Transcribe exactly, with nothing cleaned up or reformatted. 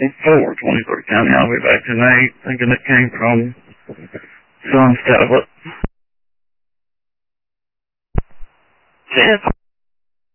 four, twenty-three County Highway back to eight, thinking it came from Son's tablet. Yes.